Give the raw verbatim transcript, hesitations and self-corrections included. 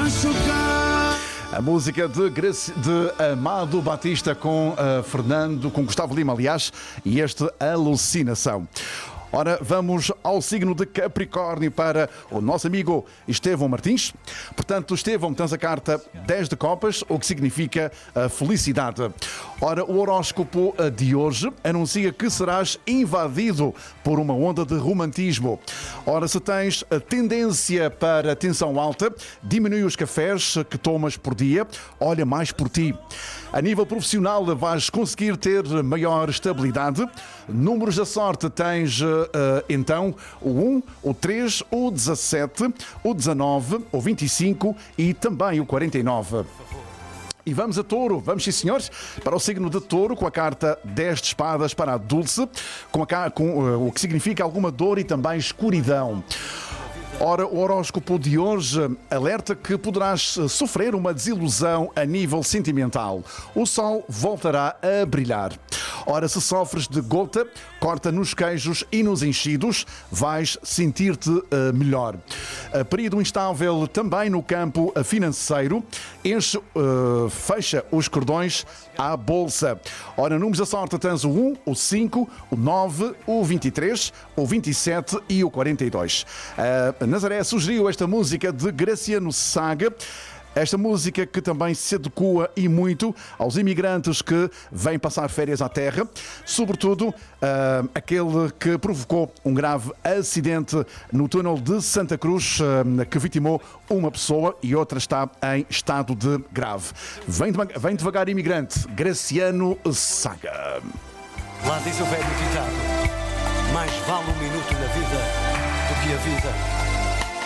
machucar. A música de, Graci... de Amado Batista com uh, Fernando, com Gustavo Lima, aliás, e este Alucinação. Ora, vamos ao signo de Capricórnio para o nosso amigo Estevão Martins. Portanto, Estevão, tens a carta dez de copas, o que significa a felicidade. Ora, o horóscopo de hoje anuncia que serás invadido por uma onda de romantismo. Ora, se tens a tendência para tensão alta, diminui os cafés que tomas por dia, olha mais por ti. A nível profissional vais conseguir ter maior estabilidade. Números da sorte tens uh, então o um, o três, o dezassete, o dezanove, o vinte e cinco e também o quarenta e nove. E vamos a Touro, vamos sim senhores, para o signo de Touro, com a carta dez de espadas para a Dulce, com, a, com uh, o que significa alguma dor e também escuridão. Ora, o horóscopo de hoje alerta que poderás sofrer uma desilusão a nível sentimental. O sol voltará a brilhar. Ora, se sofres de gota, corta nos queijos e nos enchidos, vais sentir-te uh, melhor. Uh, período instável também no campo financeiro, enche, uh, fecha os cordões à bolsa. Ora, números da sorte tens o um, o cinco, o nove, o vinte e três, o vinte e sete e o quarenta e dois. Uh, Nazaré sugeriu esta música de Graciano Saga. Esta música que também se adequa e muito aos imigrantes que vêm passar férias à terra, sobretudo uh, aquele que provocou um grave acidente no túnel de Santa Cruz, uh, que vitimou uma pessoa e outra está em estado de grave. Vem devagar, vem devagar imigrante, Graciano Saga. Lá diz o velho ditado: mais vale um minuto na vida do que a vida